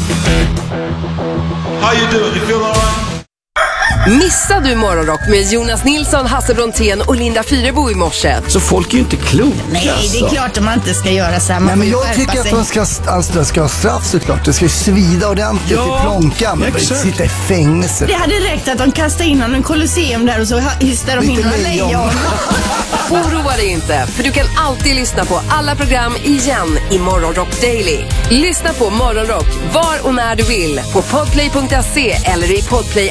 How you doing? You feel all right? Missade du Morgonrock med Jonas Nilsson, Hasse Brontén och Linda Fyrebo i morse? Så folk är ju inte kloka. Nej, det är klart att man inte ska göra så här. Nej, men jag tycker att de ska ha straff såklart. Det ska ju svida ordentligt i plånkan. Sitta i fängelse. Det hade räckt att de kastade in honom i en kolosseum där och så hystade de in några lejon. Oroa dig inte, för du kan alltid lyssna på alla program igen i Morgonrock Daily. Lyssna på Morgonrock var och när du vill på podplay.se eller i Podplay